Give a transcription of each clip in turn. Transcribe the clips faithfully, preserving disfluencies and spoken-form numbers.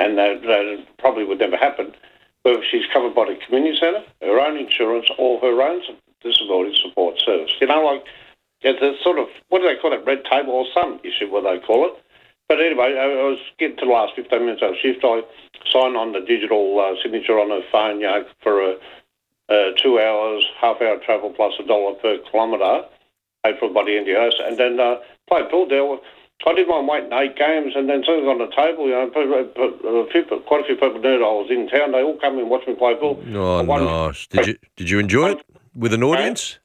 and that, that probably would never happen. But if she's covered by the community centre, her own insurance, or her own disability support service. You know, like, it's a sort of, what do they call it, red table or some issue, what they call it. But anyway, I was getting to the last fifteen minutes of shift. I signed on the digital uh, signature on her phone, you know, for a, uh, two hours, half hour travel plus a dollar per kilometre, paid for by the N D O S, and then uh, played pool deal. I didn't mind waiting eight games, and then something on the table, you know, a few, quite a few people knew that I was in town. They all come and watch me play pool. Oh, nice. Did you, did you enjoy it with an audience?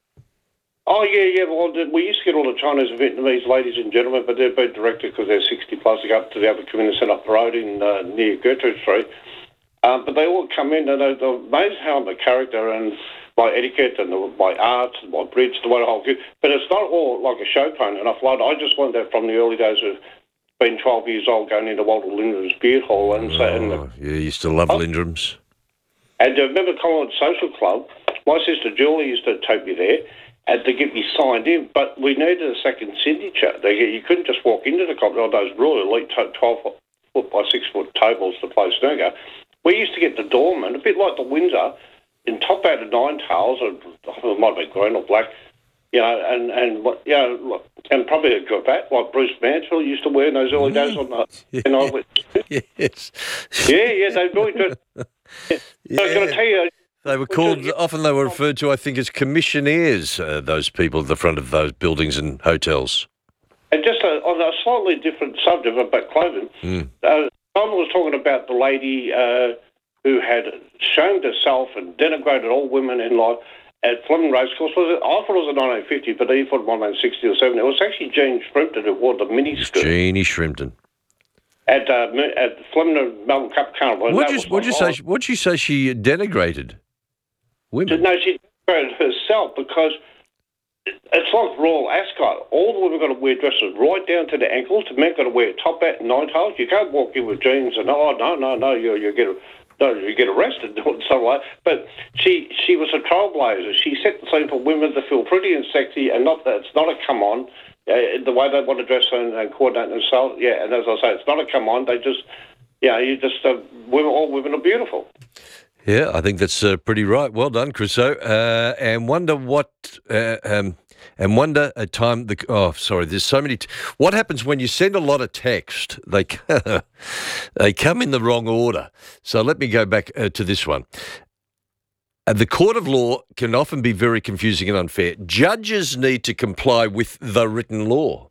Oh, yeah, yeah. Well, we used to get all the Chinese and Vietnamese ladies and gentlemen, but they've been directed because they're sixty plus to go up to the other community centre up the road in uh, near Gertrude Street. Um, but they all come in, and they're, they're amazed how I'm a character and my etiquette and the, my art, and my bridge, the way the whole... But it's not all like a show pony, and I float. I just learned that from the early days of being twelve years old, going into Walter Lindrum's Beer Hall. And, so, oh, and the, yeah, you used to love oh, Lindrum's. And uh, remember Collingwood Social Club? My sister Julie used to take me there, and to get me signed in, but we needed a second signature. They, you couldn't just walk into the club. All those really elite twelve foot by six foot tables to play snooker. We used to get the doorman, a bit like the Windsor, in top out of nine tails, or it might be green or black, you know, and and you know, and probably a cravat like Bruce Mansfield used to wear in those early days on the. Yeah. You know, yes. Yeah, yeah, they really did. Yeah. Yeah. So can I tell you? They were called, often they were referred to, I think, as commissionaires, uh, those people at the front of those buildings and hotels. And just a, on a slightly different subject about clothing, mm. uh, Simon was talking about the lady uh, who had shamed herself and denigrated all women in life at Fleming Racecourse. Was it? I thought it was in nineteen fifty, but he thought nineteen sixty or seventy. It was actually Jean Shrimpton who wore the miniskirt. Jeannie Shrimpton. At, uh, at Fleming Melbourne Cup Carnival. What did you, you say? What'd you say she denigrated? Women. No, she denigrated herself because it's like Royal Ascot. All the women got to wear dresses right down to the ankles. The men got to wear top hat and nine tails. You can't walk in with jeans and oh no no no you you get no you get arrested doing something like. But she she was a trailblazer. She set the scene for women to feel pretty and sexy, and not that it's not a come on. Uh, the way they want to dress and, and coordinate themselves. Yeah, and as I say, it's not a come on. They just yeah you just uh, women all women are beautiful. Yeah, I think that's uh, pretty right. Well done, Chriso. Uh, and wonder what, uh, um, and wonder a time. The oh, sorry. There's so many. T- what happens when you send a lot of text? They they come in the wrong order. So let me go back uh, to this one. Uh, the court of law can often be very confusing and unfair. Judges need to comply with the written law,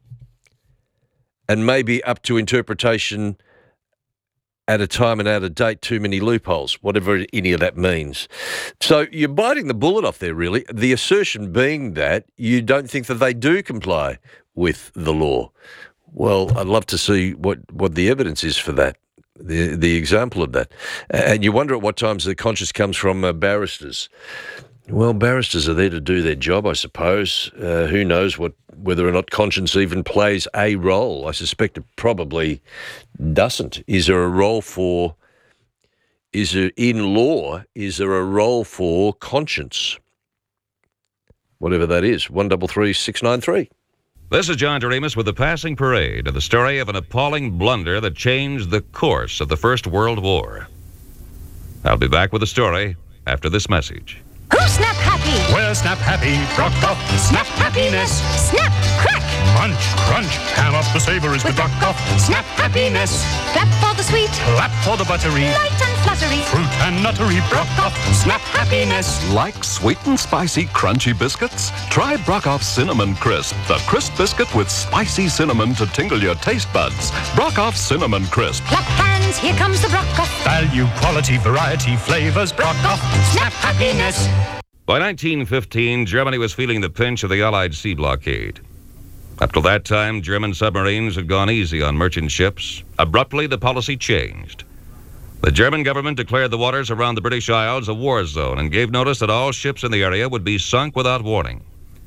and maybe up to interpretation at a time and out of date, too many loopholes, whatever any of that means. So you're biting the bullet off there, really. The assertion being that you don't think that they do comply with the law. Well, I'd love to see what, what the evidence is for that, the the example of that. And you wonder at what times the conscience comes from uh, barristers. Well, barristers are there to do their job, I suppose. Uh, who knows what whether or not conscience even plays a role. I suspect it probably doesn't. Is there a role for, is there, in law, is there a role for conscience? Whatever that is, one double three six nine three. This is John Doremus with the Passing Parade and the story of an appalling blunder that changed the course of the First World War. I'll be back with the story after this message. Who's Snap Happy? We're Snap Happy. Rock off, Snap Happiness. Snap Crack. Munch, crunch, ham off the savories with Rock off, Snap Happiness. Clap for the sweet. Clap for the buttery. Light and fluttery. Fruit and nuttery. Rock off, Snap Happiness. Like sweet and spicy crunchy biscuits? Try Brockoff Cinnamon Crisp, the crisp biscuit with spicy cinnamon to tingle your taste buds. Brockoff Cinnamon Crisp. Clap hands, here comes the Brockoff. Value, quality, variety, flavors. Brockoff, Snap Happiness. By nineteen fifteen, Germany was feeling the pinch of the Allied sea blockade. Up till that time, German submarines had gone easy on merchant ships. Abruptly, the policy changed. The German government declared the waters around the British Isles a war zone and gave notice that all ships in the area would be sunk without warning.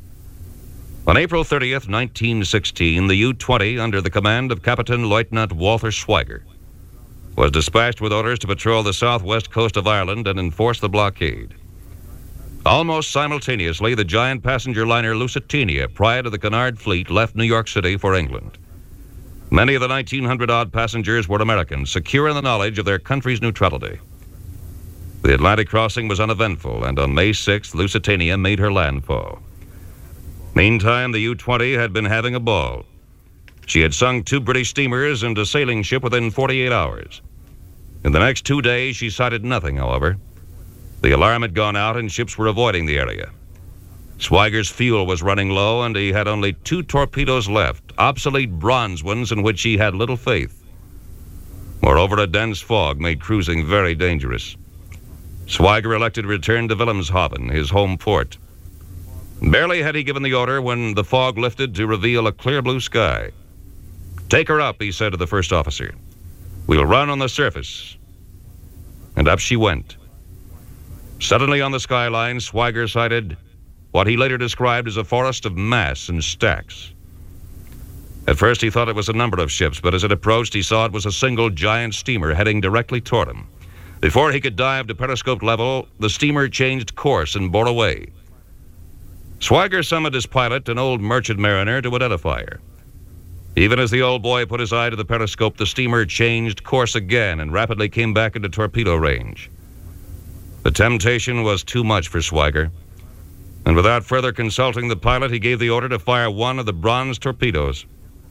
On April thirtieth, nineteen sixteen, the U twenty, under the command of Captain Lieutenant Walter Schweiger, was dispatched with orders to patrol the southwest coast of Ireland and enforce the blockade. Almost simultaneously, the giant passenger liner Lusitania, prior to the Cunard fleet, left New York City for England. Many of the nineteen hundred odd passengers were Americans, secure in the knowledge of their country's neutrality. The Atlantic crossing was uneventful, and on May sixth, Lusitania made her landfall. Meantime, the U twenty had been having a ball. She had sunk two British steamers and a sailing ship within forty-eight hours. In the next two days, she sighted nothing, however. The alarm had gone out and ships were avoiding the area. Schweiger's fuel was running low, and he had only two torpedoes left, obsolete bronze ones in which he had little faith. Moreover, a dense fog made cruising very dangerous. Schweiger elected to return to Wilhelmshaven, his home port. Barely had he given the order when the fog lifted to reveal a clear blue sky. "Take her up," he said to the first officer. "We'll run on the surface." And up she went. Suddenly on the skyline, Schweiger sighted what he later described as a forest of masts and stacks. At first he thought it was a number of ships, but as it approached, he saw it was a single giant steamer heading directly toward him. Before he could dive to periscope level, the steamer changed course and bore away. Schweiger summoned his pilot, an old merchant mariner, to identify her. Even as the old boy put his eye to the periscope, the steamer changed course again and rapidly came back into torpedo range. The temptation was too much for Schweiger, and without further consulting the pilot, he gave the order to fire one of the bronze torpedoes.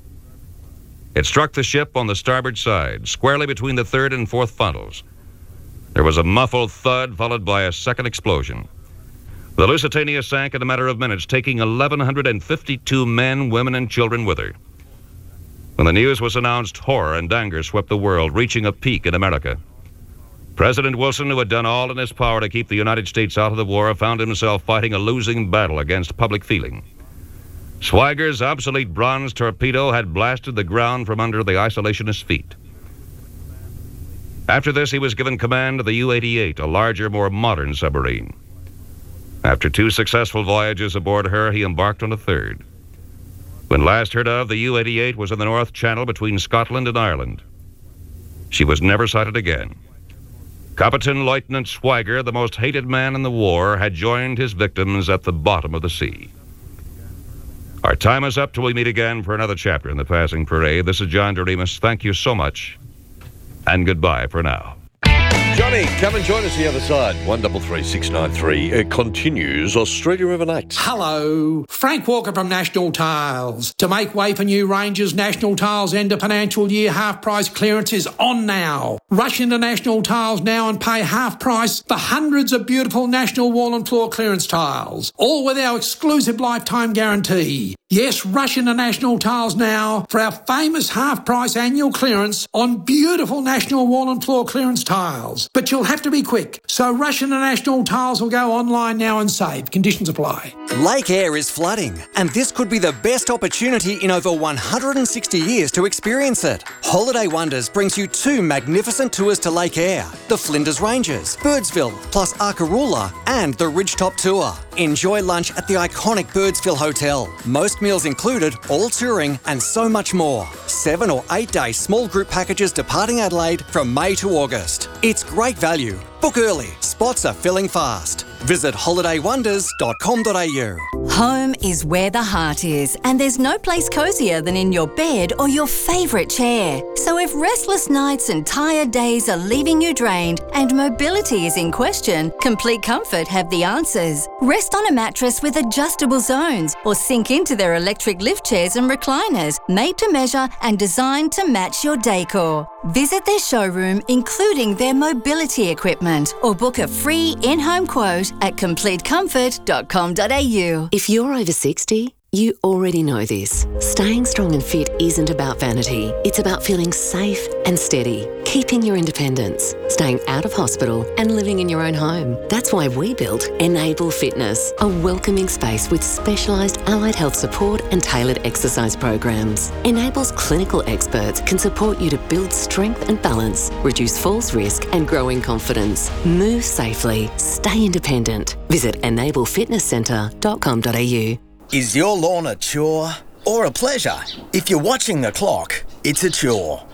It struck the ship on the starboard side, squarely between the third and fourth funnels. There was a muffled thud, followed by a second explosion. The Lusitania sank in a matter of minutes, taking one thousand one hundred fifty-two men, women, and children with her. When the news was announced, horror and anger swept the world, reaching a peak in America. President Wilson, who had done all in his power to keep the United States out of the war, found himself fighting a losing battle against public feeling. Schweiger's obsolete bronze torpedo had blasted the ground from under the isolationist feet. After this, he was given command of the U eighty-eight, a larger, more modern submarine. After two successful voyages aboard her, he embarked on a third. When last heard of, the U eighty-eight was in the North Channel between Scotland and Ireland. She was never sighted again. Captain Lieutenant Schweiger, the most hated man in the war, had joined his victims at the bottom of the sea. Our time is up till we meet again for another chapter in the Passing Parade. This is John Doremus. Thank you so much, and goodbye for now. Johnny, come and join us the other side. one three three six nine three. It continues Australia Overnight. Hello, Frank Walker from National Tiles. To make way for new ranges, National Tiles end of financial year half price clearance is on now. Rush into National Tiles now and pay half price for hundreds of beautiful National wall and floor clearance tiles, all with our exclusive lifetime guarantee. Yes, rush into National Tiles now for our famous half-price annual clearance on beautiful National wall and floor clearance tiles. But you'll have to be quick, so rush into National Tiles or go online now and save. Conditions apply. Lake Eyre is flooding, and this could be the best opportunity in over one hundred sixty years to experience it. Holiday Wonders brings you two magnificent tours to Lake Eyre, the Flinders Ranges, Birdsville, plus Arkaroola, and the Ridgetop Tour. Enjoy lunch at the iconic Birdsville Hotel. Most meals included, all touring, and so much more. Seven or eight day small group packages departing Adelaide from May to August. It's great value. Book early. Spots are filling fast. Visit holiday wonders dot com dot a u. Home is where the heart is, and there's no place cosier than in your bed or your favourite chair. So if restless nights and tired days are leaving you drained and mobility is in question, Complete Comfort have the answers. Rest on a mattress with adjustable zones or sink into their electric lift chairs and recliners, made to measure and designed to match your decor. Visit their showroom, including their mobility equipment, or book a free in-home quote at complete comfort dot com dot a u. If you're over sixty, you already know this. Staying strong and fit isn't about vanity. It's about feeling safe and steady, keeping your independence, staying out of hospital and living in your own home. That's why we built Enable Fitness, a welcoming space with specialised allied health support and tailored exercise programs. Enable's clinical experts can support you to build strength and balance, reduce falls risk and grow in confidence. Move safely, stay independent. Visit enable fitness centre dot com dot a u. Is your lawn a chore or a pleasure? If you're watching the clock, it's a chore.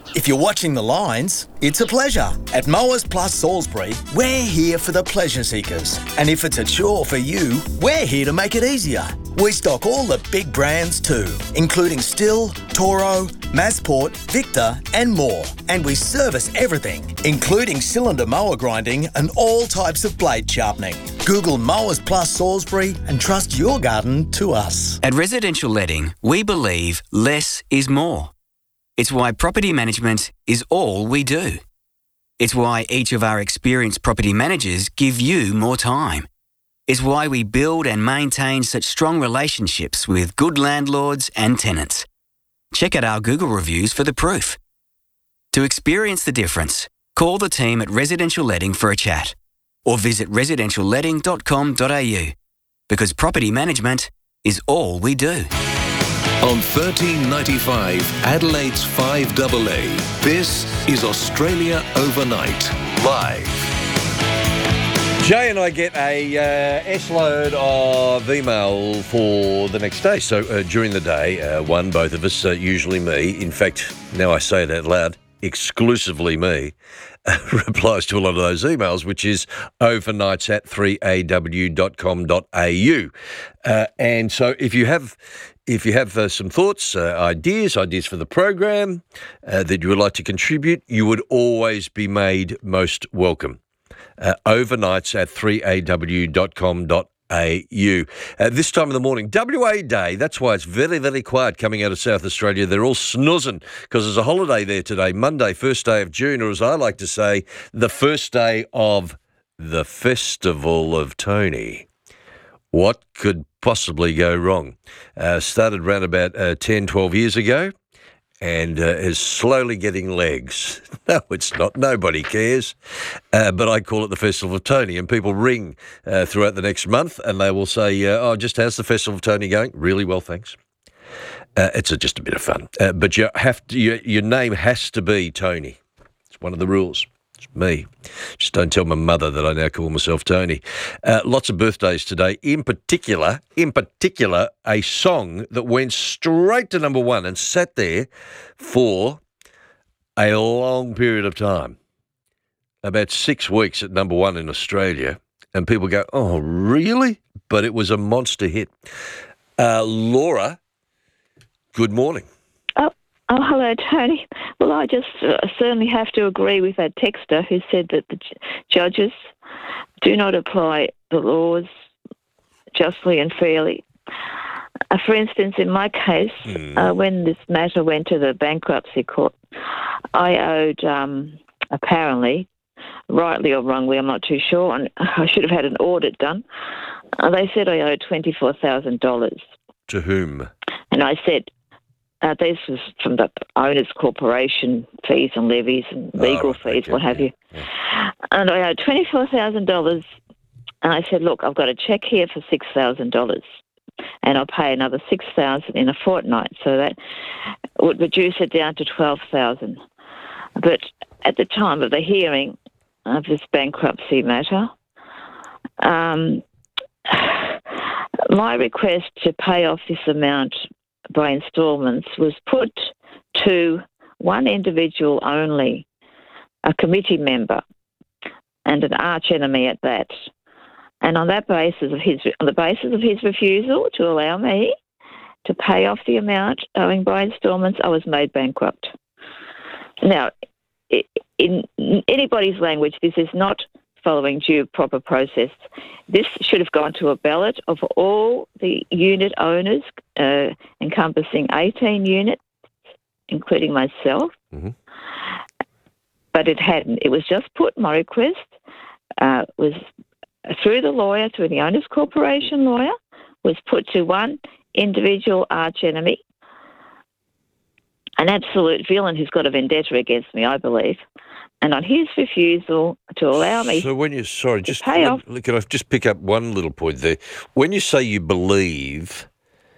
If you're watching the lines, it's a pleasure. At Mowers Plus Salisbury, we're here for the pleasure seekers. And if it's a chore for you, we're here to make it easier. We stock all the big brands too, including Stihl, Toro, Masport, Victor and more. And we service everything, including cylinder mower grinding and all types of blade sharpening. Google Mowers Plus Salisbury and trust your garden to us. At Residential Letting, we believe less is more. It's why property management is all we do. It's why each of our experienced property managers give you more time. It's why we build and maintain such strong relationships with good landlords and tenants. Check out our Google reviews for the proof. To experience the difference, call the team at Residential Letting for a chat or visit residential letting dot com dot a u because property management is all we do. On thirteen ninety-five, Adelaide's five A A, this is Australia Overnight, live. Jay and I get a uh, S-load of email for the next day. So uh, during the day, uh, one, both of us, uh, usually me, in fact, now I say it out loud, exclusively me, uh, replies to a lot of those emails, which is overnights at three a w dot com dot a u. Uh, and so if you have... If you have uh, some thoughts, uh, ideas, ideas for the program uh, that you would like to contribute, you would always be made most welcome. Uh, overnights at three a w dot com dot a u. Uh, this time of the morning, W A Day, that's why it's very, very quiet coming out of South Australia. They're all snoozing because there's a holiday there today, Monday, first day of June, or as I like to say, the first day of the Festival of Tony. What could possibly go wrong? Uh, started around about uh, ten, twelve years ago and uh, is slowly getting legs. No, it's not. Nobody cares. Uh, but I call it the Festival of Tony, and people ring uh, throughout the next month and they will say, uh, oh, just how's the Festival of Tony going? Really well, thanks. Uh, it's a, just a bit of fun. Uh, but you have to, your, your name has to be Tony. It's one of the rules. It's me. Just don't tell my mother that I now call myself Tony. Uh, lots of birthdays today. In particular, in particular, a song that went straight to number one and sat there for a long period of time. About six weeks at number one in Australia. And people go, oh, really? But it was a monster hit. Uh, Laura, good morning. Oh, hello, Tony. Well, I just uh, certainly have to agree with that texter who said that the j- judges do not apply the laws justly and fairly. Uh, for instance, in my case, mm. uh, when this matter went to the bankruptcy court, I owed, um, apparently, rightly or wrongly, I'm not too sure, and I should have had an audit done. Uh, they said I owed twenty-four thousand dollars. To whom? And I said... Uh, this was from the owners' corporation fees and levies and legal oh, fees, okay, what have you. Yeah. And I owed twenty-four thousand dollars. And I said, look, I've got a cheque here for six thousand dollars. And I'll pay another six thousand dollars in a fortnight. So that would reduce it down to twelve thousand dollars. But at the time of the hearing of this bankruptcy matter, um, my request to pay off this amount by instalments was put to one individual only, a committee member, and an arch enemy at that. And on that basis of his, on the basis of his refusal to allow me to pay off the amount owing by instalments, I was made bankrupt. Now, in anybody's language, this is not following due proper process. This should have gone to a ballot of all the unit owners, uh, encompassing eighteen units, including myself. Mm-hmm. But it hadn't. It was just put, my request uh, was through the lawyer, through the owners' corporation lawyer, was put to one individual arch enemy, an absolute villain who's got a vendetta against me, I believe. And on his refusal to allow me so when you sorry, just pay off. Can I just pick up one little point there? When you say you believe,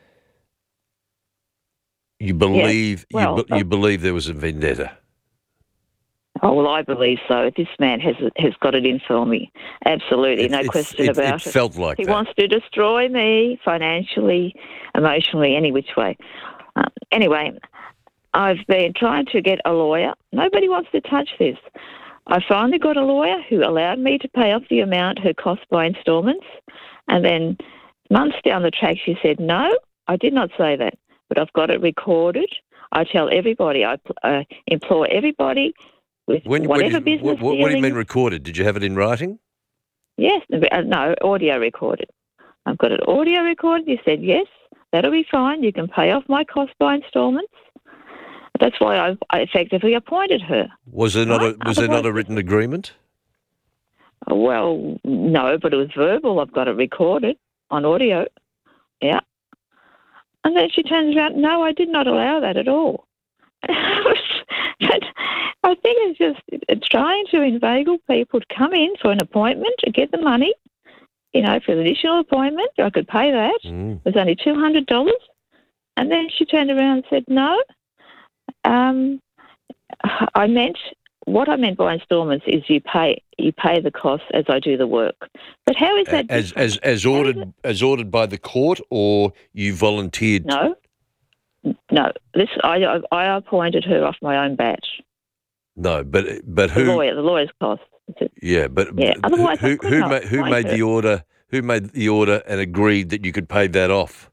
you believe, yes. well, you, be, you believe there was a vendetta. Oh well, I believe so. This man has has got it in for me. Absolutely, it, no it, question it, about it. It felt like he that. wants to destroy me financially, emotionally, any which way. Um, anyway. I've been trying to get a lawyer. Nobody wants to touch this. I finally got a lawyer who allowed me to pay off the amount her cost by instalments. And then months down the track, she said, no, I did not say that, but I've got it recorded. I tell everybody, I uh, implore everybody with when, whatever when you, business what, what, what do you dealings- mean recorded? Did you have it in writing? Yes, uh, no, audio recorded. I've got it audio recorded. You said, yes, that'll be fine. You can pay off my cost by instalments. That's why I've, I effectively appointed her. Was there not Right? a was there not a Otherwise- written agreement? Well, no, but it was verbal. I've got it recorded on audio. Yeah. And then she turns around, no, I did not allow that at all. But I think it's just it's trying to inveigle people to come in for an appointment to get the money, you know, for the initial appointment. I could pay that. Mm. It was only two hundred dollars. And then she turned around and said, no. Um, I meant, what I meant by instalments is you pay you pay the costs as I do the work. But how is that As as as ordered as ordered by the court, or you volunteered? No, no. This I I I appointed her off my own bat. No, but but The who? lawyer, the lawyer's cost. Yeah, but Yeah, who otherwise I who, could who not made who appoint made her. the order? Who made the order and agreed that you could pay that off?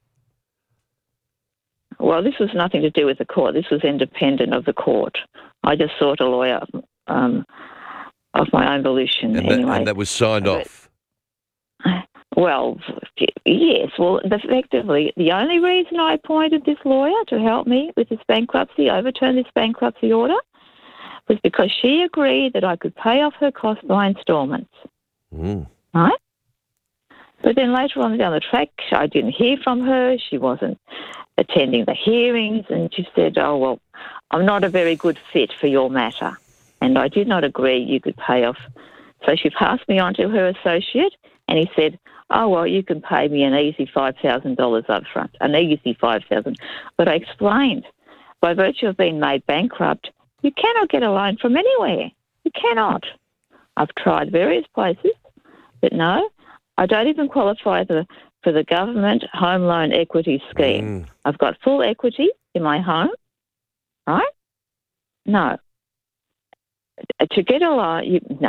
Well, this was nothing to do with the court. This was independent of the court. I just sought a lawyer um, of my own volition. And that, anyway, and that was signed But- off. Well, yes. Well, effectively, the only reason I appointed this lawyer to help me with this bankruptcy, overturn this bankruptcy order, was because she agreed that I could pay off her cost by instalments. Mm. Right? But then later on down the track, I didn't hear from her. She wasn't attending the hearings, and she said, oh, well, I'm not a very good fit for your matter. And I did not agree you could pay off. So she passed me on to her associate, and he said, oh, well, you can pay me an easy five thousand dollars up front, an easy five thousand dollars. But I explained, by virtue of being made bankrupt, you cannot get a loan from anywhere. You cannot. I've tried various places, but no, I don't even qualify for the, for the government home loan equity scheme. Mm. I've got full equity in my home, right? No. To get a loan, you, no.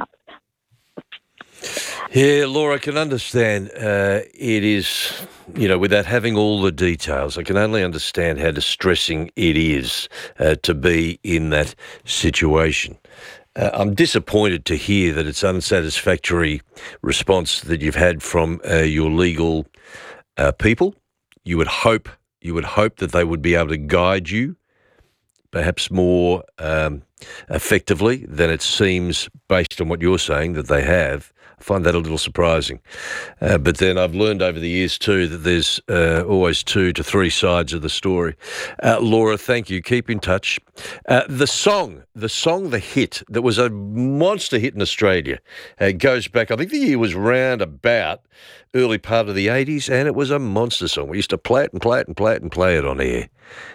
Yeah, Laura, I can understand uh, it is, you know, without having all the details, I can only understand how distressing it is uh, to be in that situation. Uh, I'm disappointed to hear that it's unsatisfactory response that you've had from uh, your legal uh, people. You would hope, you would hope that they would be able to guide you perhaps more um, effectively than it seems based on what you're saying that they have. I find that a little surprising. Uh, but then I've learned over the years too that there's uh, always two to three sides of the story. Uh, Laura, thank you. Keep in touch. Uh, the song, the song, the hit that was a monster hit in Australia, uh, goes back, I think the year was round about early part of the eighties, and it was a monster song. We used to play it and play it and play it and play it on air.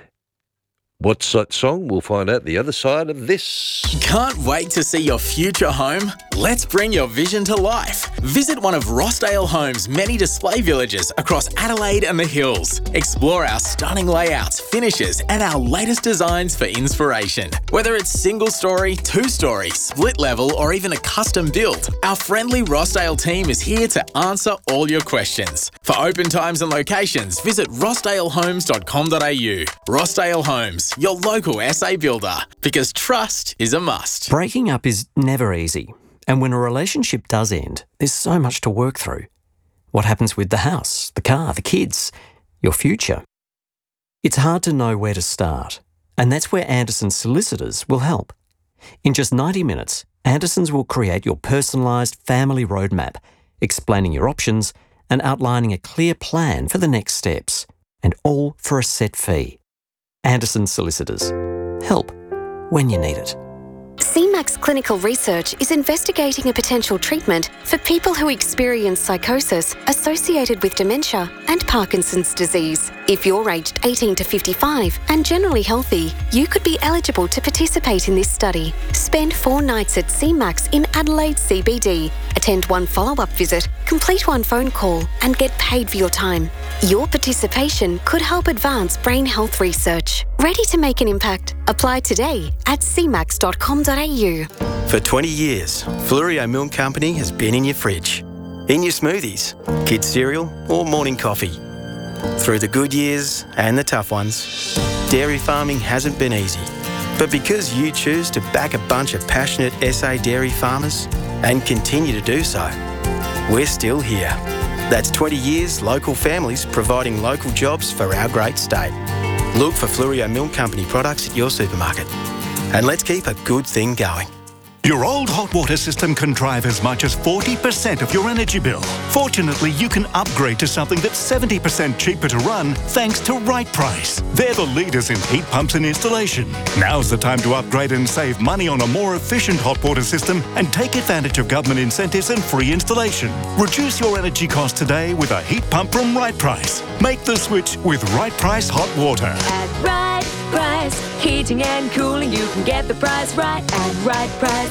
What's that song? We'll find out the other side of this. Can't wait to see your future home? Let's bring your vision to life. Visit one of Rossdale Homes' many display villages across Adelaide and the Hills. Explore our stunning layouts, finishes, and our latest designs for inspiration. Whether it's single story, two story, split level, or even a custom build, our friendly Rossdale team is here to answer all your questions. For open times and locations, visit rossdale homes dot com dot a u. Rossdale Homes, your local S A builder, because trust is a must. Breaking up is never easy, and when a relationship does end, there's so much to work through. What happens with the house, the car, the kids, your future? It's hard to know where to start, and that's where Anderson's solicitors will help. In just ninety minutes, Anderson's will create your personalised family roadmap, explaining your options and outlining a clear plan for the next steps, and all for a set fee. Anderson Solicitors. Help when you need it. C MAX Clinical Research is investigating a potential treatment for people who experience psychosis associated with dementia and Parkinson's disease. If you're aged eighteen to fifty-five and generally healthy, you could be eligible to participate in this study. Spend four nights at C MAX in Adelaide C B D attend one follow-up visit, complete one phone call, and get paid for your time. Your participation could help advance brain health research. Ready to make an impact? Apply today at c max dot com dot a u. For twenty years, Flurio Milk Company has been in your fridge, in your smoothies, kids' cereal or morning coffee. Through the good years and the tough ones, dairy farming hasn't been easy. But because you choose to back a bunch of passionate S A dairy farmers and continue to do so, we're still here. That's twenty years local families providing local jobs for our great state. Look for Flurio Milk Company products at your supermarket. And let's keep a good thing going. Your old hot water system can drive as much as forty percent of your energy bill. Fortunately, you can upgrade to something that's seventy percent cheaper to run thanks to Right Price. They're the leaders in heat pumps and installation. Now's the time to upgrade and save money on a more efficient hot water system and take advantage of government incentives and free installation. Reduce your energy costs today with a heat pump from Right Price. Make the switch with Right Price Hot Water. At Right Price, heating and cooling, you can get the price right at Right Price.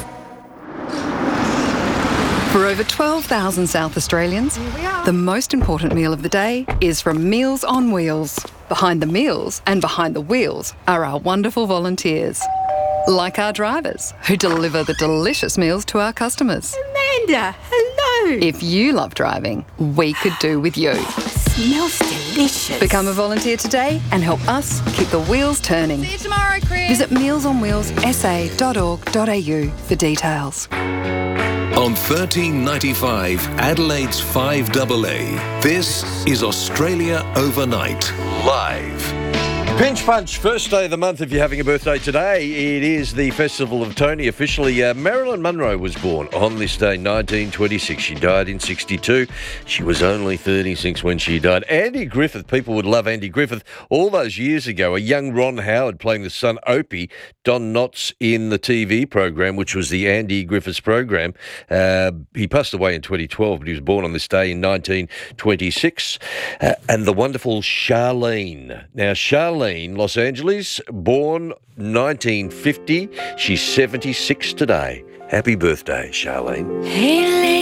For over twelve thousand South Australians, the most important meal of the day is from Meals on Wheels. Behind the meals and behind the wheels are our wonderful volunteers, like our drivers who deliver the delicious meals to our customers. Amanda, hello. If you love driving, we could do with you. Smells delicious. Become a volunteer today and help us keep the wheels turning. See you tomorrow, Chris. Visit meals on wheels s a dot org dot a u for details. On thirteen ninety-five, Adelaide's five A A, this is Australia Overnight, live. Pinch Punch, first day of the month if you're having a birthday today. It is the Festival of Tony. Officially, uh, Marilyn Monroe was born on this day, nineteen twenty-six. She died in sixty-two. She was only thirty-six when she died. Andy Griffith, people would love Andy Griffith. All those years ago, a young Ron Howard playing the son Opie, Don Knotts in the T V program, which was the Andy Griffiths program. Uh, he passed away in twenty twelve, but he was born on this day in nineteen twenty-six. Uh, and the wonderful Charlene. Now, Charlene, Los Angeles, born nineteen fifty. She's seventy-six today. Happy birthday, Charlene. Hey,